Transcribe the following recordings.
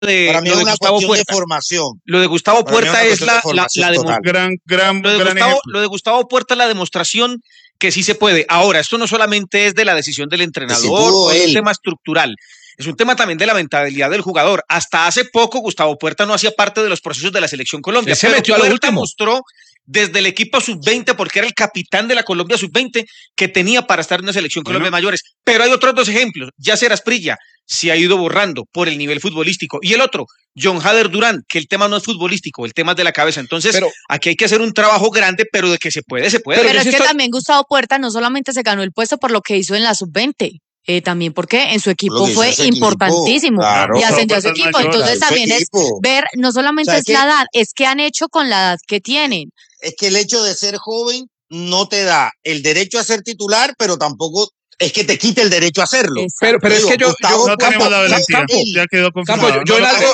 Para mí lo es de una Gustavo cuestión de Puerta. formación. Lo de Gustavo Para mí es Puerta una es cuestión de la formación total. Gran ejemplo. lo de Gustavo Puerta es la demostración que sí se puede. Ahora, esto no solamente es de la decisión del Que entrenador si pudo o de un él. tema estructural, es un tema también de la mentalidad del jugador. Hasta hace poco Gustavo Puerta no hacía parte de los procesos de la selección Colombia, Se pero metió a lo Puerta último. mostró desde el equipo sub-20, porque era el capitán de la Colombia sub-20, que tenía para estar en la selección Colombia de mayores. Pero hay otros dos ejemplos. Yacer Asprilla se ha ido borrando por el nivel futbolístico. Y el otro, John Hader Durán, que el tema no es futbolístico, el tema es de la cabeza. Entonces, aquí hay que hacer un trabajo grande, pero de que se puede, se puede. Pero es que también Gustavo Puerta no solamente se ganó el puesto por lo que hizo en la sub-20, también porque en su equipo fue importantísimo y ascendió a su equipo. Entonces también es ver, no solamente es la edad, es qué han hecho con la edad que tienen. Es que el hecho de ser joven no te da el derecho a ser titular, pero tampoco es que te quite el derecho a hacerlo. Pero es que yo no tenemos la valentía. Ya quedó confirmado.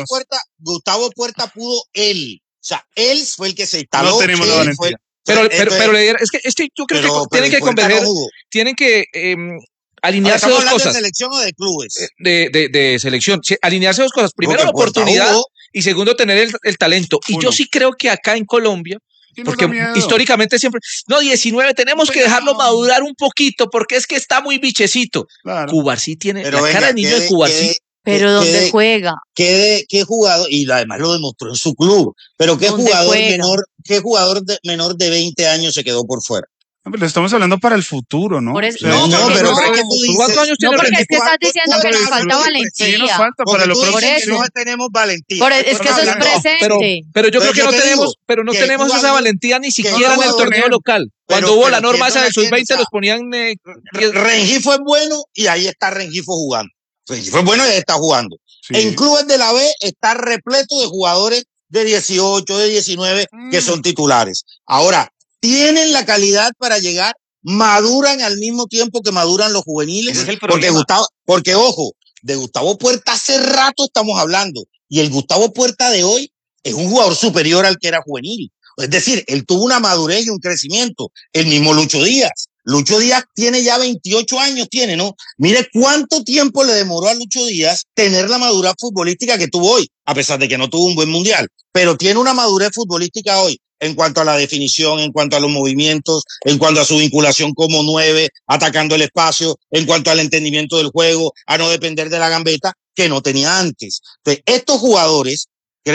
Gustavo Puerta pudo él. O sea, él fue el que se instaló. No tenemos la valentía. Pero es que yo creo que tienen que converger, tienen que alinearse dos cosas. ¿De selección o de clubes? De selección. Alinearse dos cosas. Primero, la oportunidad y segundo, tener el talento. Y yo sí creo que acá en Colombia, porque históricamente siempre, 19, tenemos que dejarlo madurar un poquito porque es que está muy bichecito. Claro. Cubarsí tiene la cara de niño de Cubarsí. Pero ¿dónde juega? ¿Qué jugador? Y además lo demostró en su club. Pero ¿qué jugador menor de 20 años se quedó por fuera? Le estamos hablando para el futuro, ¿no? Pero ¿cuántos años tiene? Porque es que estás diciendo que nos falta valentía. Sí, nos falta para lo próximo. No tenemos valentía. Es que eso es presente. Pero yo creo que no tenemos esa valentía ni siquiera en el torneo local. Cuando hubo la norma esa del sub-20 los ponían... Rengifo es bueno y ahí está Rengifo jugando. Rengifo es bueno y ahí está jugando. Sí. En clubes de la B está repleto de jugadores de 18, de 19 que son titulares. Ahora, tienen la calidad para llegar, maduran al mismo tiempo que maduran los juveniles. Es el porque ojo, de Gustavo Puerta hace rato estamos hablando, y el Gustavo Puerta de hoy es un jugador superior al que era juvenil. Es decir, él tuvo una madurez y un crecimiento. El mismo Lucho Díaz. Lucho Díaz tiene ya 28 años, ¿no? Mire cuánto tiempo le demoró a Lucho Díaz tener la madurez futbolística que tuvo hoy, a pesar de que no tuvo un buen mundial, pero tiene una madurez futbolística hoy en cuanto a la definición, en cuanto a los movimientos, en cuanto a su vinculación como 9, atacando el espacio, en cuanto al entendimiento del juego, a no depender de la gambeta, que no tenía antes. Entonces, estos jugadores,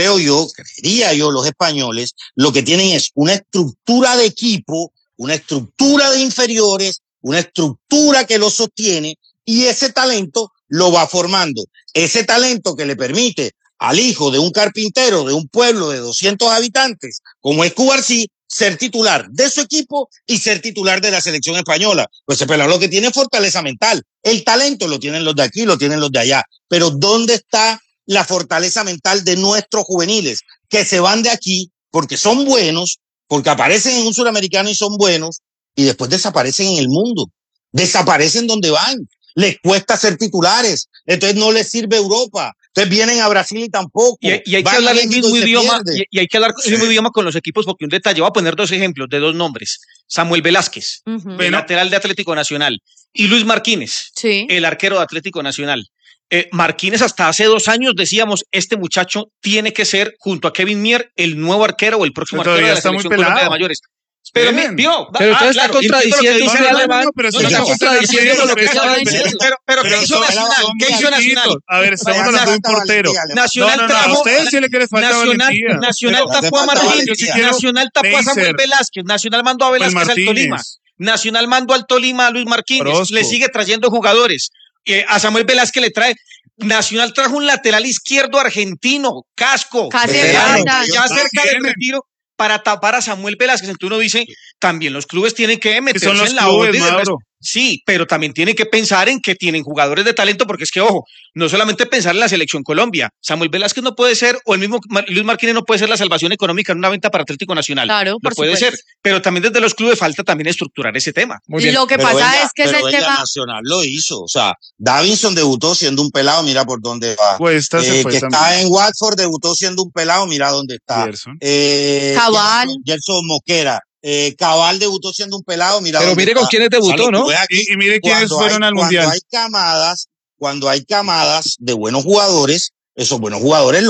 creería yo, los españoles, lo que tienen es una estructura de equipo, una estructura de inferiores, una estructura que lo sostiene y ese talento lo va formando. Ese talento que le permite al hijo de un carpintero de un pueblo de 200 habitantes, como es Cubarsí, ser titular de su equipo y ser titular de la selección española. Pues ese pelado lo que tiene es fortaleza mental. El talento lo tienen los de aquí, lo tienen los de allá. Pero ¿dónde está la fortaleza mental de nuestros juveniles? Que se van de aquí porque son buenos, porque aparecen en un suramericano y son buenos, y después desaparecen en el mundo. Desaparecen donde van. Les cuesta ser titulares. Entonces no les sirve Europa. Entonces vienen a Brasil y tampoco. Y hay que hablar el mismo idioma, y hay que hablar el mismo idioma con los equipos, porque un detalle, voy a poner dos ejemplos de dos nombres. Samuel Velázquez, el lateral de Atlético Nacional, y Luis Marquínez, el arquero de Atlético Nacional. Marquínez hasta hace 2 años decíamos, este muchacho tiene que ser, junto a Kevin Mier, el nuevo arquero o el próximo arquero de la selección Colombia de mayores. Pero usted está contradiciendo está contradiciendo lo que estaba diciendo. Pero ¿qué hizo Nacional? ¿Qué hizo Nacional? A ver, estamos hablando de un portero. Nacional a ustedes sí le quiere falta valentía. Nacional tapó a Martínez, Nacional tapó a Samuel Velázquez, Nacional mandó a Velázquez al Tolima, Nacional mandó al Tolima a Luis Marquínez, le sigue trayendo jugadores. A Samuel Velázquez le trae. Nacional trajo un lateral izquierdo argentino, Casco, ya cerca del retiro, para tapar a Samuel Velázquez. Entonces uno dice, también los clubes tienen que meterse en la orden. Sí, pero también tienen que pensar en que tienen jugadores de talento, porque es que, ojo, no solamente pensar en la selección Colombia. Samuel Velázquez no puede ser, o el mismo Luis Marquínez no puede ser la salvación económica en una venta para Atlético Nacional. Claro, no puede ser, pero también desde los clubes falta también estructurar ese tema. Muy bien. Lo que pasa es que ese tema Nacional lo hizo, o sea, Davinson debutó siendo un pelado, mira por dónde va. Cuesta se fue que también. está en Watford, debutó siendo un pelado, mira dónde está. Cabal. Gerson Moquera. Cabal debutó siendo un pelado, mira. Pero mire con quiénes debutó, ¿no? Y mire quiénes fueron al Mundial. Cuando hay camadas de buenos jugadores, esos buenos jugadores